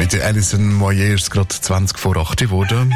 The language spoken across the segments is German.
Mit der Alison Moyer ist es gerade 20 vor 8 geworden.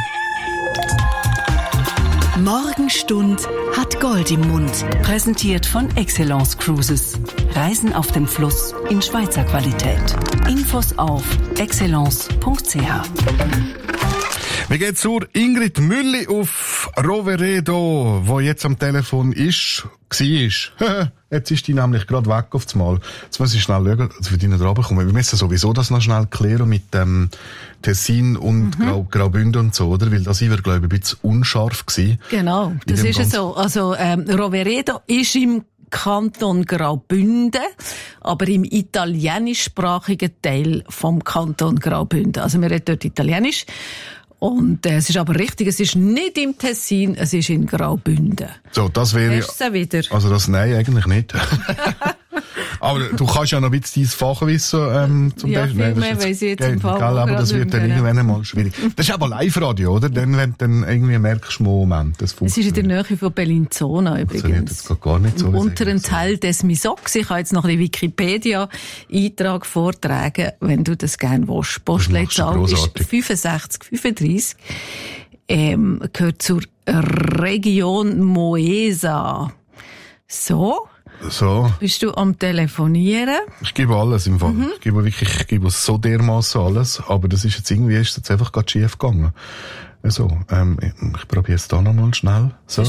Morgenstund hat Gold im Mund. Präsentiert von Excellence Cruises. Reisen auf dem Fluss in Schweizer Qualität. Infos auf excellence.ch. Wir gehen zur Ingrid Mülli auf Roveredo, wo jetzt am Telefon war. Jetzt ist die nämlich gerade weg auf das Mal. Jetzt muss ich schnell schauen, dass wir die nicht runterkommen. Wir müssen sowieso das noch schnell klären mit dem Tessin und Graubünden und so, oder? Weil das war, glaube ich, ein bisschen unscharf gewesen. Genau, das ist es so. Also, Roveredo ist im Kanton Graubünden, aber im italienischsprachigen Teil vom Kanton Graubünden. Also, wir reden dort Italienisch. Und es ist aber richtig, es ist nicht im Tessin, es ist in Graubünden. So, das wäre... wieder? Also das nein, eigentlich nicht. Aber du kannst ja noch ein bisschen dein Fachwissen zum ja, Beispiel... viel mehr weiss ich jetzt im Fall. Aber das wird dann irgendwann einmal schwierig. Das ist aber Live-Radio, oder? Dann, wenn du dann irgendwie merkst, Moment, das funktioniert. Es ist in der Nähe von Bellinzona übrigens. Das gar nicht so. Im unteren Teil des Misox. Ich kann jetzt noch einen Wikipedia-Eintrag vortragen, wenn du das gerne willst. Postleitzahl ist 6535. Gehört zur Region Moesa. So. Bist du am Telefonieren? Ich gebe alles im Fall. Ich gebe so dermaßen alles. Aber das ist jetzt irgendwie, ist jetzt einfach gerade schief gegangen. Also, ich probiere es da nochmal schnell. So.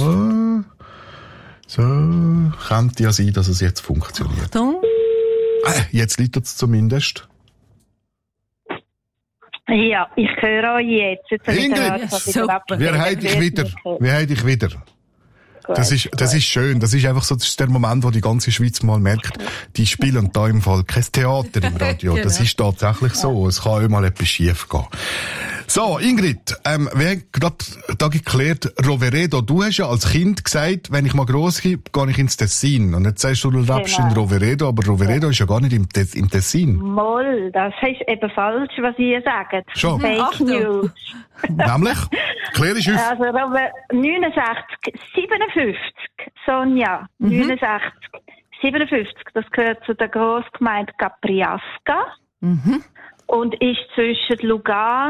Könnte ja sein, dass es jetzt funktioniert. Achtung. Jetzt liegt es zumindest. Ja, ich höre euch jetzt. Ingrid, wir haben dich wieder. Das ist schön. Das ist einfach so, das ist der Moment, wo die ganze Schweiz mal merkt, die spielen da im Fall kein Theater im Radio. Genau. Das ist tatsächlich so. Es kann auch mal etwas schief gehen. So, Ingrid, wir haben gerade da geklärt, Roveredo, du hast ja als Kind gesagt, wenn ich mal gross bin, gehe ich ins Tessin. Und jetzt sagst du rappst in Roveredo, aber Roveredo ist ja gar nicht im Tessin. Moll, das ist eben falsch, was ihr sagt. Schon. Fake News. Nämlich? Klär ich auf. Also 69, 57, Sonja, 69, 57, das gehört zu der Grossgemeinde Capriasca und ist zwischen Lugano